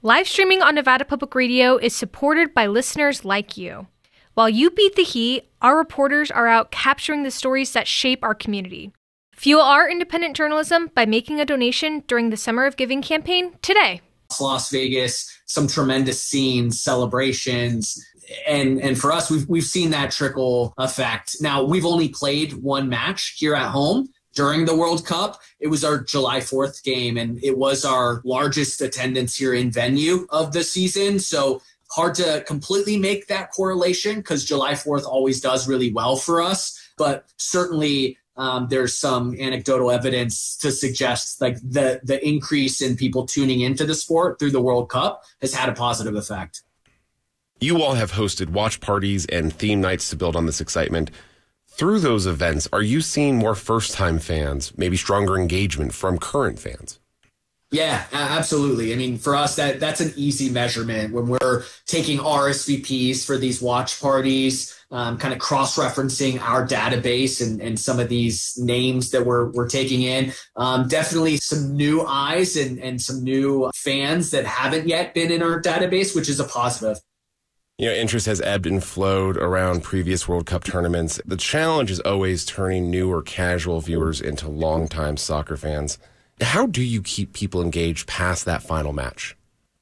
Live streaming on Nevada Public Radio is supported by listeners like you. While you beat the heat, our reporters are out capturing the stories that shape our community. Fuel our independent journalism by making a donation during the Summer of Giving campaign today. Las Vegas, some tremendous scenes, celebrations. And for us, we've seen that trickle effect. Now, we've only played one match here at home during the World Cup. It was our July 4th game, and it was our largest attendance here in venue of the season. So hard to completely make that correlation because July 4th always does really well for us. But certainly there's some anecdotal evidence to suggest like the increase in people tuning into the sport through the World Cup has had a positive effect. You all have hosted watch parties and theme nights to build on this excitement. Through those events, are you seeing more first-time fans, maybe stronger engagement from current fans? Yeah, absolutely. I mean, for us, that's an easy measurement when we're taking RSVPs for these watch parties, kind of cross-referencing our database and some of these names that we're taking in. Definitely some new eyes and some new fans that haven't yet been in our database, which is a positive. You know, interest has ebbed and flowed around previous World Cup tournaments. The challenge is always turning new or casual viewers into longtime soccer fans. How do you keep people engaged past that final match?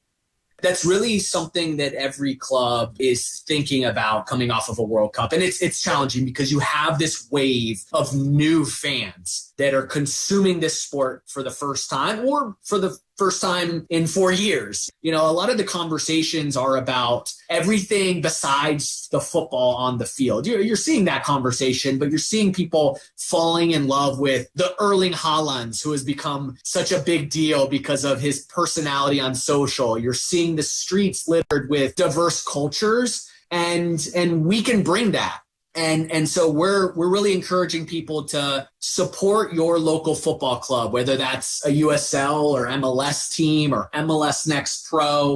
That's really something that every club is thinking about coming off of a World Cup. And it's challenging because you have this wave of new fans that are consuming this sport for the first time or for the first time in 4 years. You know, a lot of the conversations are about everything besides the football on the field. You're seeing that conversation, but you're seeing people falling in love with the Erling Haaland, who has become such a big deal because of his personality on social. You're seeing the streets littered with diverse cultures, and we can bring that. And so we're really encouraging people to support your local football club, whether that's a USL or MLS team or MLS Next Pro,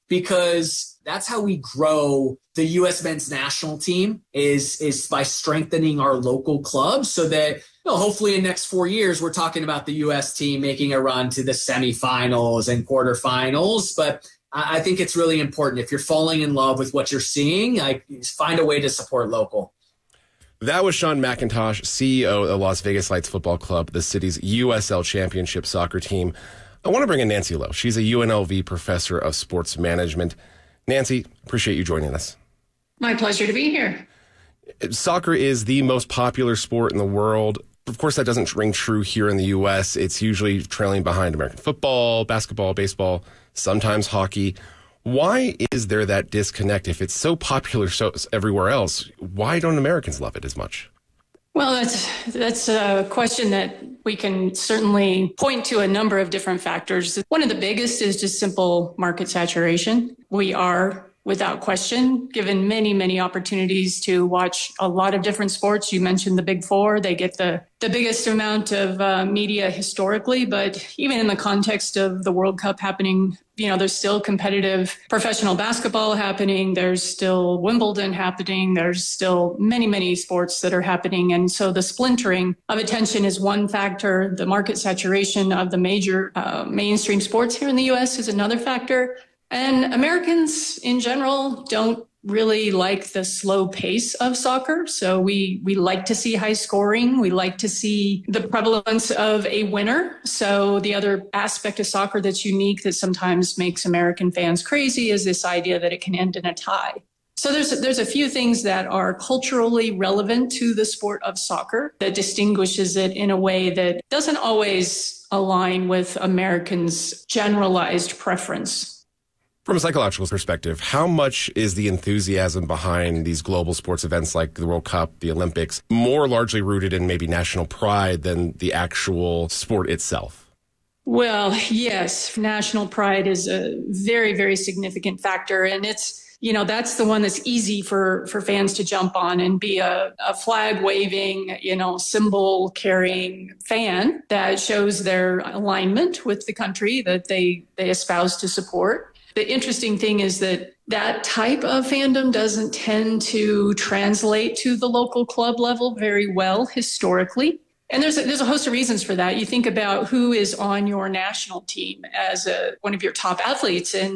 because that's how we grow the U.S. men's national team is by strengthening our local clubs so that, you know, hopefully in the next 4 years, we're talking about the U.S. team making a run to the semifinals and quarterfinals. But I think it's really important. If you're falling in love with what you're seeing, like, find a way to support local. That was Sean McIntosh, CEO of the Las Vegas Lights Football Club, the city's USL Championship soccer team. I want to bring in Nancy Lowe. She's a UNLV professor of sports management. Nancy, appreciate you joining us. My pleasure to be here. Soccer is the most popular sport in the world. Of course, that doesn't ring true here in the U.S. It's usually trailing behind American football, basketball, baseball, sometimes hockey. Why is there that disconnect? If it's so popular everywhere else, why don't Americans love it as much? Well, that's a question that we can certainly point to a number of different factors. One of the biggest is just simple market saturation. We are, without question, given many, many opportunities to watch a lot of different sports. You mentioned the Big Four. They get the biggest amount of media historically, but even in the context of the World Cup happening, you know, there's still competitive professional basketball happening. There's still Wimbledon happening. There's still many, many sports that are happening. And so the splintering of attention is one factor. The market saturation of the major mainstream sports here in the U.S. is another factor. And Americans in general don't really like the slow pace of soccer. So we like to see high scoring. We like to see the prevalence of a winner. So the other aspect of soccer that's unique that sometimes makes American fans crazy is this idea that it can end in a tie. So there's a few things that are culturally relevant to the sport of soccer that distinguishes it in a way that doesn't always align with Americans' generalized preference. From a psychological perspective, how much is the enthusiasm behind these global sports events like the World Cup, the Olympics, more largely rooted in maybe national pride than the actual sport itself? Well, yes, national pride is a very, very significant factor. And it's, you know, that's the one that's easy for fans to jump on and be a flag waving, you know, symbol carrying fan that shows their alignment with the country that they espouse to support. The interesting thing is that type of fandom doesn't tend to translate to the local club level very well historically. And there's a host of reasons for that. You think about who is on your national team as one of your top athletes, and